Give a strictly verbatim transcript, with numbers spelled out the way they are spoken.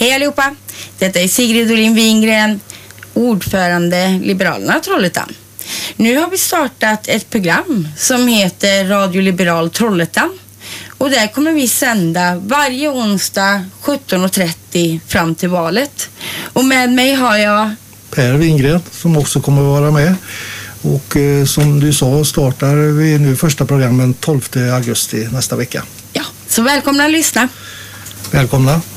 Hej allihopa! Detta är Sigrid Dolin Wingren, ordförande Liberalerna Trollhättan. Nu har vi startat ett program som heter Radio Liberal Trollhättan. Och där kommer vi sända varje onsdag sjutton och trettio fram till valet. Och med mig har jag Per Wingren som också kommer att vara med. Och eh, som du sa startar vi nu första programmen tolfte augusti nästa vecka. Ja, så välkomna att lyssna. Välkomna.